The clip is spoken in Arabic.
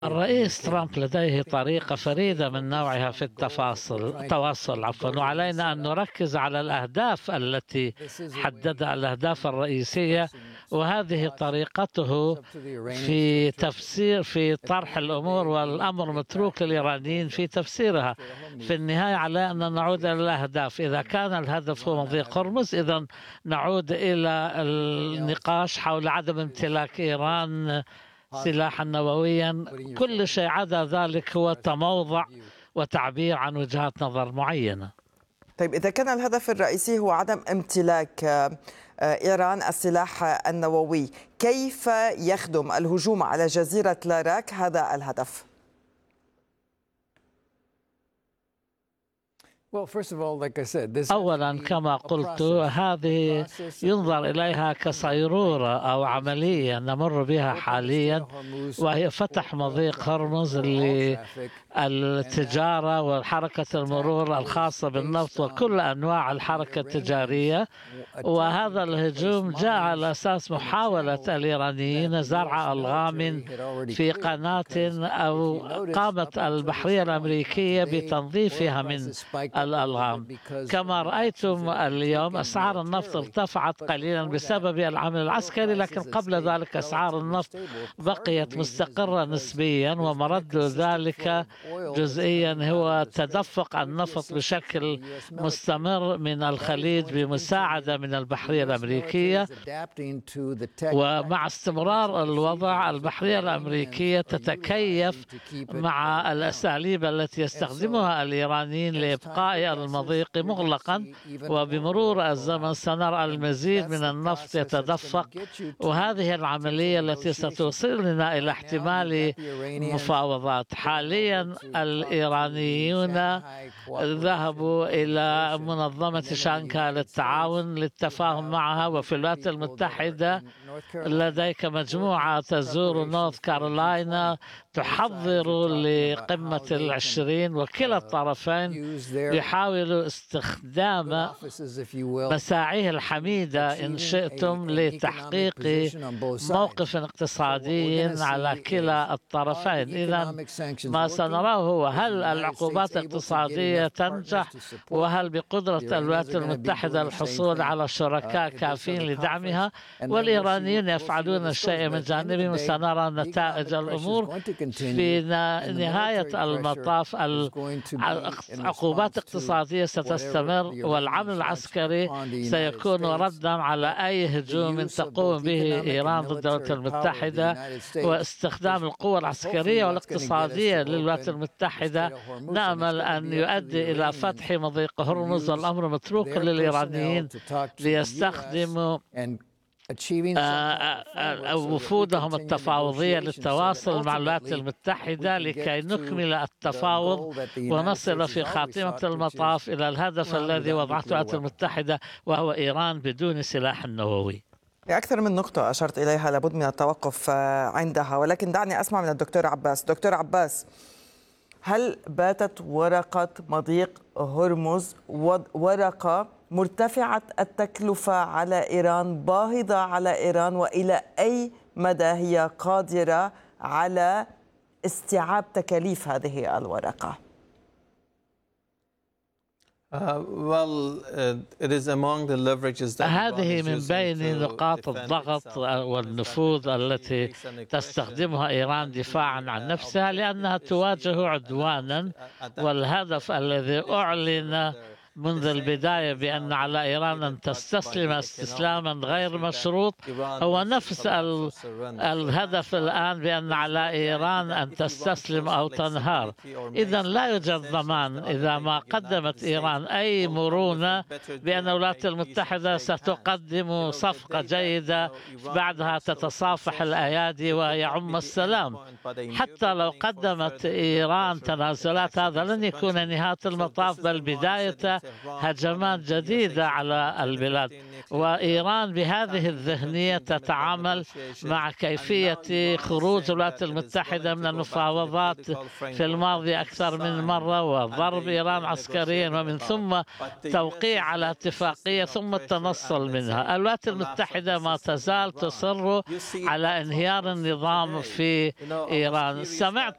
الرئيس ترامب لديه طريقة فريدة من نوعها في التواصل وعلينا أن نركز على الأهداف التي حددها، الأهداف الرئيسية، وهذه طريقته في طرح الأمور، والأمر متروك للإيرانيين في تفسيرها. في النهاية على أن نعود إلى الأهداف. إذا كان الهدف هو مضيق هرمز، إذن نعود إلى النقاش حول عدم امتلاك إيران سلاحا نوويا. كل شيء عدا ذلك هو تموضع وتعبير عن وجهات نظر معينة. طيب، إذا كان الهدف الرئيسي هو عدم امتلاك إيران السلاح النووي، كيف يخدم الهجوم على جزيرة لاراك هذا الهدف؟ أولا كما قلت، هذه ينظر إليها كصيرورة أو عملية نمر بها حاليا، وهي فتح مضيق هرمز للتجارة وحركة المرور الخاصة بالنفط وكل أنواع الحركة التجارية. وهذا الهجوم جاء على أساس محاولة الإيرانيين زرع ألغام في قناة، أو قامت البحرية الأمريكية بتنظيفها من الألغام. كما رأيتم اليوم أسعار النفط ارتفعت قليلا بسبب العمل العسكري، لكن قبل ذلك أسعار النفط بقيت مستقرة نسبيا، ومرد ذلك جزئيا هو تدفق النفط بشكل مستمر من الخليج بمساعدة من البحرية الأمريكية. ومع استمرار الوضع، البحرية الأمريكية تتكيف مع الأساليب التي يستخدمها الإيرانيين لإبقاء المضيق مغلقا، وبمرور الزمن سنرى المزيد من النفط يتدفق، وهذه العملية التي ستوصلنا إلى احتمال مفاوضات. حاليا الإيرانيون ذهبوا إلى منظمة شانغهاي للتعاون للتفاهم معها، وفي الولايات المتحدة لديك مجموعة تزور نورث كارولاينا تحضر لقمة ال20، وكلا الطرفين يحاولوا استخدام مساعيه الحميدة إن شئتم لتحقيق موقف اقتصادي على كلا الطرفين. إذن ما سنراه هو هل العقوبات الاقتصادية تنجح، وهل بقدرة الولايات المتحدة الحصول على شركاء كافيين لدعمها، والإيرانيين يفعلون الشيء من جانبهم. سنرى نتائج الأمور في نهاية المطاف. عقوبات اقتصادية ستستمر، والعمل العسكري سيكون ردا على أي هجوم تقوم به إيران ضد الولايات المتحدة، واستخدام القوة العسكرية والاقتصادية للولايات المتحدة نأمل أن يؤدي إلى فتح مضيق هرمز، والأمر متروك للإيرانيين ليستخدموا وفودهم التفاوضية للتواصل مع الولايات المتحدة لكي نكمل التفاوض ونصل في خاتمة المطاف إلى الهدف الذي وضعته الولايات المتحدة، وهو إيران بدون سلاح نووي. أكثر من نقطة أشرت إليها لابد من التوقف عندها، ولكن دعني أسمع من الدكتور عباس. دكتور عباس، هل باتت ورقة مضيق هرمز ورقة مرتفعة التكلفة على إيران، باهظة على إيران، وإلى أي مدى هي قادرة على استيعاب تكاليف هذه الورقة؟ هذه من بين نقاط الضغط والنفوذ التي تستخدمها إيران دفاعا عن نفسها، لأنها تواجه عدوانا، والهدف الذي أعلن منذ البداية بأن على إيران أن تستسلم استسلاما غير مشروط هو نفس الهدف الآن، بأن على إيران أن تستسلم أو تنهار. إذن لا يوجد ضمان إذا ما قدمت إيران أي مرونة بأن الولايات المتحدة ستقدم صفقة جيدة بعدها تتصافح الأيادي ويعم السلام. حتى لو قدمت إيران تنازلات، هذا لن يكون نهاية المطاف، بل بداية هجمات جديدة على البلاد. وإيران بهذه الذهنية تتعامل مع كيفية خروج الولايات المتحدة من المفاوضات في الماضي أكثر من مرة، وضرب إيران عسكريا، ومن ثم توقيع على اتفاقية ثم التنصل منها. الولايات المتحدة ما تزال تصر على انهيار النظام في إيران. سمعت